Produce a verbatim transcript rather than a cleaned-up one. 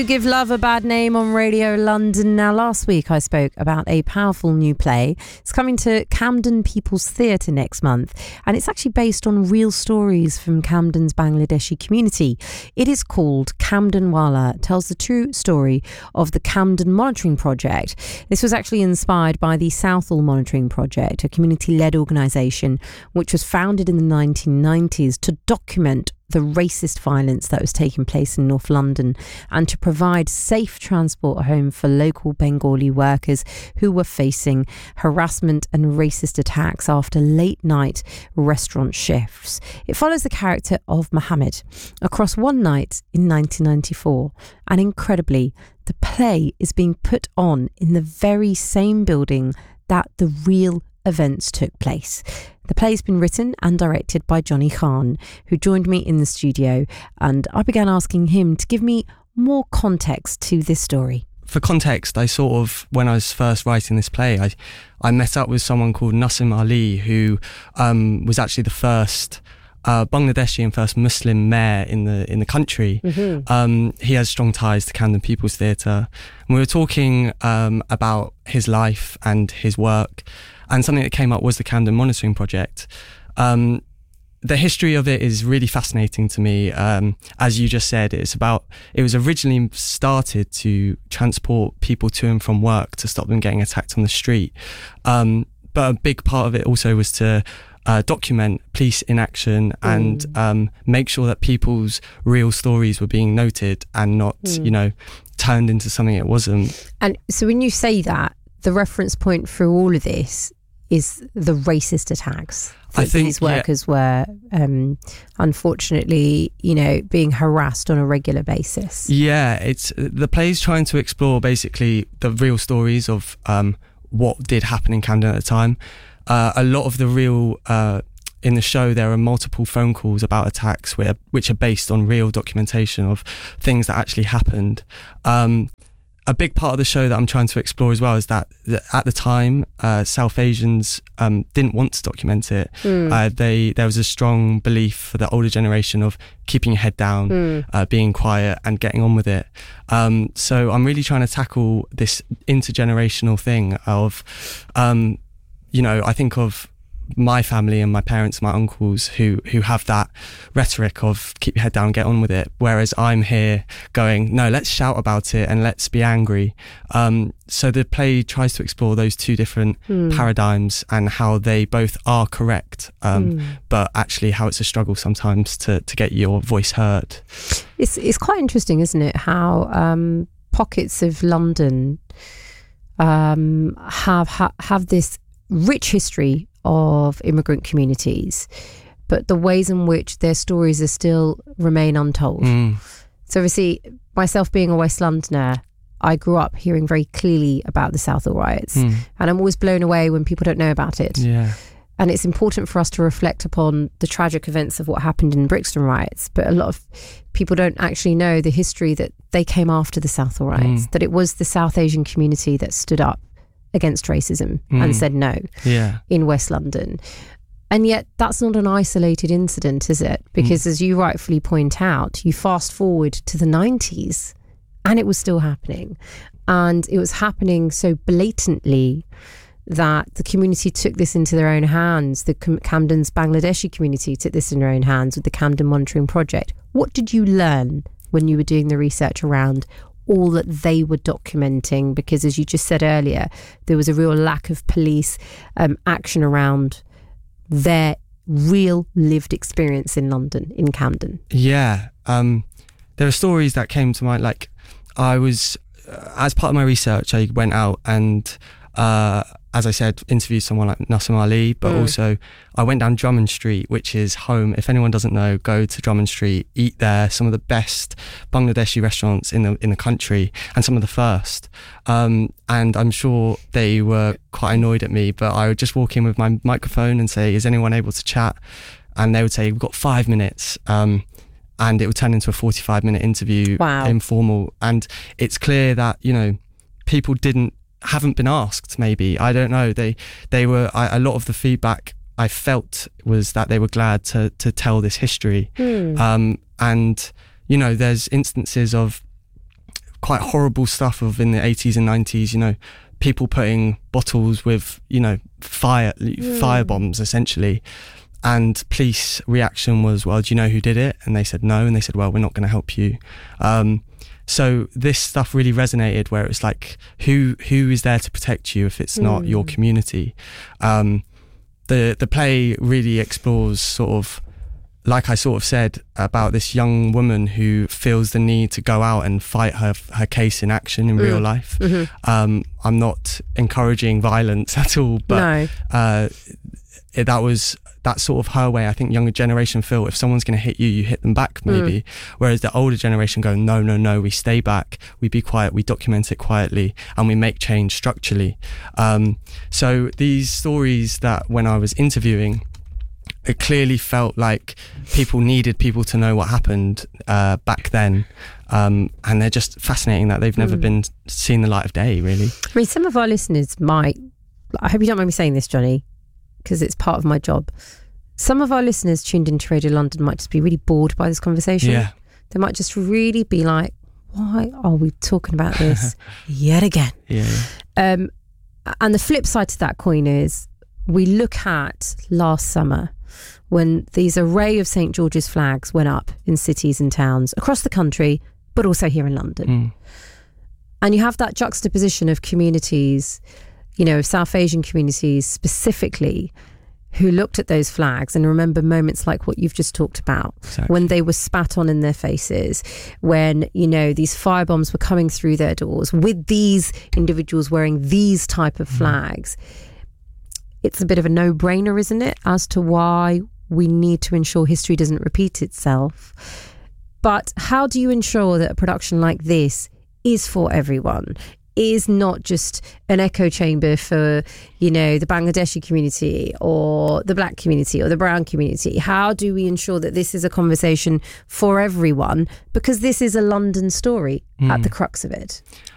Give Love a Bad Name on Radio London. Now, last week I spoke about a powerful new play. It's coming to Camden People's Theatre next month, and it's actually based on real stories from Camden's Bangladeshi community. It is called Camden Wala. It tells the true story of the Camden Monitoring Project. This was actually inspired by the Southall Monitoring Project, a community-led organisation which was founded in the nineteen nineties to document the racist violence that was taking place in North London and to provide safe transport home for local Bengali workers who were facing harassment and racist attacks after late night restaurant shifts. It follows the character of Mohammed across one night in nineteen ninety-four, and incredibly, the play is being put on in the very same building that the real events took place. The play's been written and directed by Johnny Khan, who joined me in the studio, and I began asking him to give me more context to this story. For context, I sort of, when I was first writing this play, I I met up with someone called Nasim Ali, who um, was actually the first uh, Bangladeshi and first Muslim mayor in the in the country. Mm-hmm. Um, he has strong ties to Camden People's Theatre. And we were talking um, about his life and his work, and something that came up was the Camden Monitoring Project. Um, the history of it is really fascinating to me. Um, as you just said, it's about, it was originally started to transport people to and from work to stop them getting attacked on the street. Um, but a big part of it also was to uh, document police inaction and mm. um, make sure that people's real stories were being noted and not, mm. you know, turned into something it wasn't. And so when you say that, the reference point through all of this is the racist attacks that I think these workers yeah. were um, unfortunately, you know, being harassed on a regular basis. Yeah, it's the play's trying to explore basically the real stories of um, what did happen in Camden at the time. Uh, a lot of the real uh, in the show, there are multiple phone calls about attacks where, which are based on real documentation of things that actually happened. Um, A big part of the show that I'm trying to explore as well is that, that at the time, uh, South Asians um, didn't want to document it. Mm. Uh, they there was a strong belief for the older generation of keeping your head down, mm. uh, being quiet and getting on with it. Um, so I'm really trying to tackle this intergenerational thing of, um, you know, I think of my family and my parents, my uncles, who who have that rhetoric of keep your head down, get on with it. Whereas I'm here going, no, let's shout about it and let's be angry. Um, so the play tries to explore those two different mm. paradigms and how they both are correct, um, mm. but actually how it's a struggle sometimes to to get your voice heard. It's it's quite interesting, isn't it? How um, pockets of London um, have ha- have this rich history of immigrant communities, but the ways in which their stories are still remain untold. Mm. So obviously, myself being a West Londoner, I grew up hearing very clearly about the Southall riots, mm. and I'm always blown away when people don't know about it. Yeah. And it's important for us to reflect upon the tragic events of what happened in Brixton riots, but a lot of people don't actually know the history that they came after the Southall riots, mm. that it was the South Asian community that stood up against racism mm. and said no yeah. in West London. And yet that's not an isolated incident, is it? Because mm. as you rightfully point out, you fast forward to the nineties and it was still happening. And it was happening so blatantly that the community took this into their own hands. The Camden's Bangladeshi community took this in their own hands with the Camden Monitoring Project. What did you learn when you were doing the research around all that they were documenting? Because as you just said earlier, there was a real lack of police um, action around their real lived experience in London, in Camden. Yeah. Um, there are stories that came to mind. Like I was, uh, as part of my research, I went out and uh, as I said, interviewed someone like Nasim Ali, but mm. also I went down Drummond Street, which is home. If anyone doesn't know, go to Drummond Street, eat there. Some of the best Bangladeshi restaurants in the in the country, and some of the first. Um, and I'm sure they were quite annoyed at me, but I would just walk in with my microphone and say, "Is anyone able to chat?" And they would say, "We've got five minutes." Um, and it would turn into a forty-five minute interview, wow. informal. And it's clear that, you know, people didn't haven't been asked. Maybe I don't know. They they were I, a lot of the feedback I felt was that they were glad to to tell this history. Mm. Um, and you know, there's instances of quite horrible stuff of in the eighties and nineties, you know, people putting bottles with, you know, fire mm. fire bombs essentially. And police reaction was, well, do you know who did it? And they said no. And they said, well, we're not going to help you. Um, so this stuff really resonated, where it's like, who who is there to protect you if it's mm. not your community? Um, the the play really explores sort of, like I sort of said, about this young woman who feels the need to go out and fight her her case in action in mm. real life. Mm-hmm. Um, I'm not encouraging violence at all, but no. uh, it, that was that sort of her way. I think younger generation feel if someone's going to hit you, you hit them back maybe. Mm. Whereas the older generation go, no, no, no, we stay back, we be quiet, we document it quietly, and we make change structurally. Um, so these stories that when I was interviewing, it clearly felt like people needed people to know what happened uh, back then. Um, and they're just fascinating that they've never mm. been seen the light of day, really. I mean, some of our listeners might, I hope you don't mind me saying this, Johnny, because it's part of my job. Some of our listeners tuned into Radio London might just be really bored by this conversation. Yeah. They might just really be like, why are we talking about this yet again? Yeah. Um, and the flip side to that coin is, we look at last summer when these array of Saint George's flags went up in cities and towns across the country, but also here in London. Mm. And you have that juxtaposition of communities, you know, of South Asian communities specifically, who looked at those flags and remember moments like what you've just talked about, exactly. when they were spat on in their faces, when, you know, these firebombs were coming through their doors with these individuals wearing these type of flags. Mm. It's a bit of a no-brainer, isn't it, as to why we need to ensure history doesn't repeat itself. But how do you ensure that a production like this is for everyone, is not just an echo chamber for, you know, the Bangladeshi community or the black community or the brown community? How do we ensure that this is a conversation for everyone? Because this is a London story mm. at the crux of it.